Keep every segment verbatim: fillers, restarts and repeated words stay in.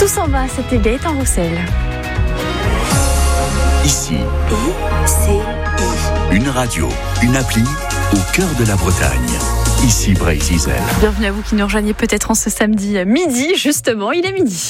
Tout s'en va, c'était Gaëtan Roussel. Ici, I C I. une radio, une appli au cœur de la Bretagne. Ici Brésil. Bienvenue à vous qui nous rejoignez peut-être en ce samedi midi, justement, il est midi.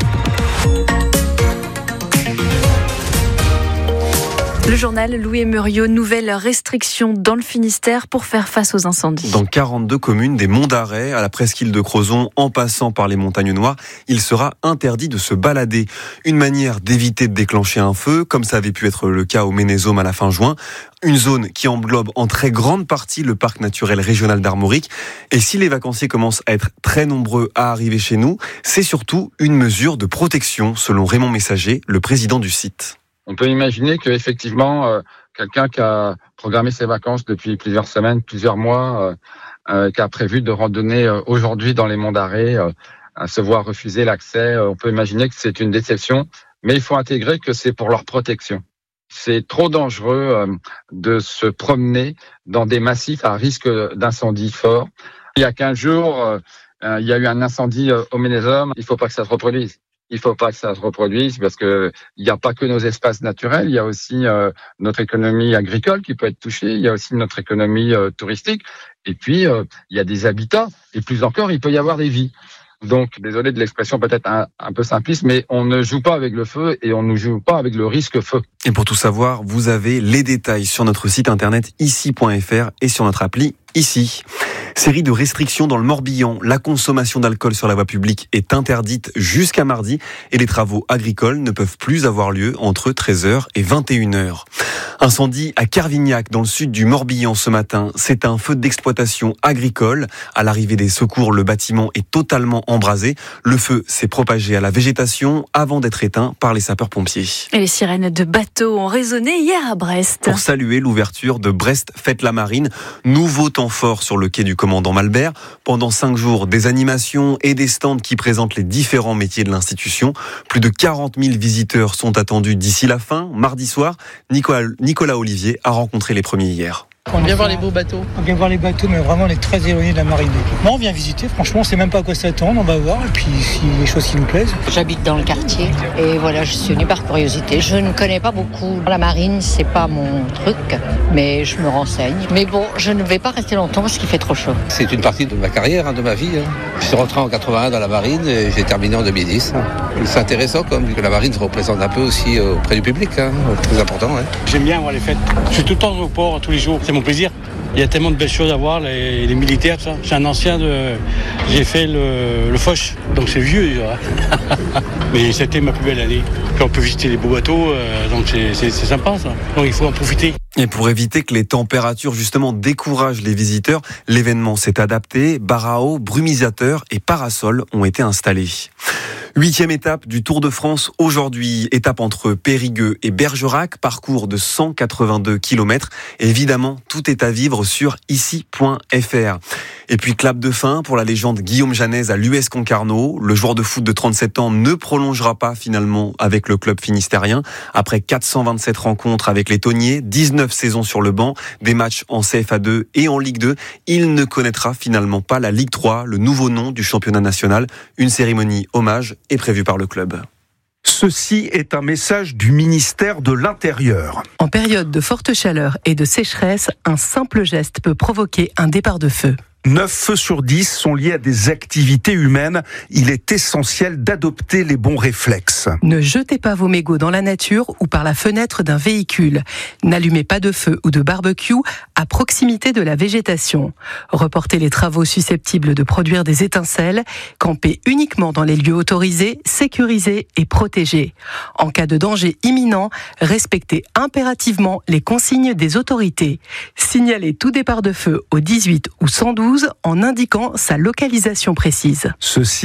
Le journal Louis Muriot, nouvelles restrictions dans le Finistère pour faire face aux incendies. Dans quarante-deux communes, des monts d'arrêt, à la presqu'île de Crozon, en passant par les montagnes noires, il sera interdit de se balader. Une manière d'éviter de déclencher un feu, comme ça avait pu être le cas au Ménésôme à la fin juin. Une zone qui englobe en très grande partie le parc naturel régional d'Armorique. Et si les vacanciers commencent à être très nombreux à arriver chez nous, c'est surtout une mesure de protection, selon Raymond Messager, le président du site. On peut imaginer qu'effectivement, euh, quelqu'un qui a programmé ses vacances depuis plusieurs semaines, plusieurs mois, euh, euh, qui a prévu de randonner euh, aujourd'hui dans les monts d'Arrée, euh, à se voir refuser l'accès, euh, on peut imaginer que c'est une déception, mais il faut intégrer que c'est pour leur protection. C'est trop dangereux euh, de se promener dans des massifs à risque d'incendie fort. Il y a quinze jours, euh, euh, il y a eu un incendie euh, au Ménésôme, il ne faut pas que ça se reproduise. Il faut pas que ça se reproduise parce que il n'y a pas que nos espaces naturels, il y a aussi euh, notre économie agricole qui peut être touchée, il y a aussi notre économie euh, touristique, et puis euh, il y a des habitats, et plus encore, il peut y avoir des vies. Donc, désolé de l'expression peut-être un, un peu simpliste, mais on ne joue pas avec le feu et on ne joue pas avec le risque feu. Et pour tout savoir, vous avez les détails sur notre site internet ici point f r et sur notre appli Ici. Série de restrictions dans le Morbihan. La consommation d'alcool sur la voie publique est interdite jusqu'à mardi et les travaux agricoles ne peuvent plus avoir lieu entre treize heures et vingt et une heures. Incendie à Carvignac, dans le sud du Morbihan ce matin. C'est un feu d'exploitation agricole. À l'arrivée des secours, le bâtiment est totalement embrasé. Le feu s'est propagé à la végétation avant d'être éteint par les sapeurs-pompiers. Et les sirènes de bateaux ont résonné hier à Brest. Pour saluer l'ouverture de Brest Fête la Marine, nouveau temps fort sur le quai du commandant Malbert. Pendant cinq jours, des animations et des stands qui présentent les différents métiers de l'institution. Plus de quarante mille visiteurs sont attendus d'ici la fin. Mardi soir, Nicolas, Nicolas Olivier a rencontré les premiers hier. On vient voir les beaux bateaux. On vient voir les bateaux, mais vraiment on est très éloigné de la marine. Non, on vient visiter, franchement on sait même pas à quoi s'attendre, on va voir, et puis s'il y a des choses qui nous plaisent. J'habite dans le quartier, et voilà, je suis venue par curiosité. Je ne connais pas beaucoup la marine, c'est pas mon truc, mais je me renseigne. Mais bon, je ne vais pas rester longtemps parce qu'il fait trop chaud. C'est une partie de ma carrière, hein, de ma vie. Hein. Je suis rentré en quatre-vingt-un dans la marine, et j'ai terminé en deux mille dix. Hein. C'est intéressant, comme que la marine se représente un peu aussi auprès du public, hein, plus important. Hein. J'aime bien voir les fêtes. Je suis tout le temps au port, tous les jours, c'est mon plaisir. Il y a tellement de belles choses à voir, les, les militaires, tout ça. J'ai un ancien de... J'ai fait le, le Foch, donc c'est vieux, hein. Mais c'était ma plus belle année. Puis on peut visiter les beaux bateaux, euh, donc c'est, c'est, c'est sympa, ça. Donc il faut en profiter. Et pour éviter que les températures, justement, découragent les visiteurs, l'événement s'est adapté. Bar à eau, brumisateurs et parasols ont été installés. Huitième étape du Tour de France aujourd'hui. Étape entre Périgueux et Bergerac, parcours de cent quatre-vingt-deux kilomètres. Évidemment, tout est à vivre sur ici point f r. Et puis clap de fin pour la légende Guillaume Janez à l'U S Concarneau. Le joueur de foot de trente-sept ans ne prolongera pas finalement avec le club finistérien. Après quatre cent vingt-sept rencontres avec les Tonniers, dix-neuf saisons sur le banc, des matchs en C F A deux et en Ligue deux, il ne connaîtra finalement pas la Ligue trois, le nouveau nom du championnat national. Une cérémonie hommage est prévue par le club. Ceci est un message du ministère de l'Intérieur. En période de forte chaleur et de sécheresse, un simple geste peut provoquer un départ de feu. neuf feux sur dix sont liés à des activités humaines. Il est essentiel d'adopter les bons réflexes. Ne jetez pas vos mégots dans la nature ou par la fenêtre d'un véhicule. N'allumez pas de feu ou de barbecue à proximité de la végétation. Reportez les travaux susceptibles de produire des étincelles. Campez uniquement dans les lieux autorisés, sécurisés et protégés. En cas de danger imminent, respectez impérativement les consignes des autorités. Signalez tout départ de feu au dix-huit ou cent douze en indiquant sa localisation précise. Ceci